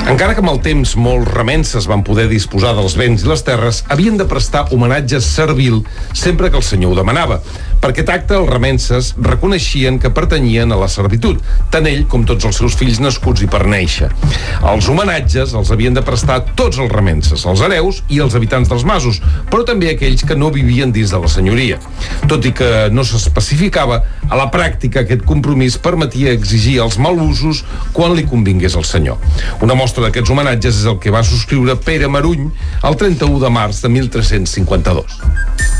Encara que amb el temps molts remences van poder disposar dels béns i les terres, havien de prestar homenatge servil sempre que el senyor ho demanava. Per aquest acte, els remences reconeixien que pertanyien a la servitud, tant ell com tots els seus fills nascuts i per néixer. Els homenatges els havien de prestar tots els remences, els hereus i els habitants dels masos, però també aquells que no vivien dins de la senyoria. Tot i que no s'especificava, a la pràctica aquest compromís permetia exigir els malusos quan li convingués al senyor. Una mostra d'aquests homenatges és el que va subscriure Pere Maruny el 31 de març de 1352.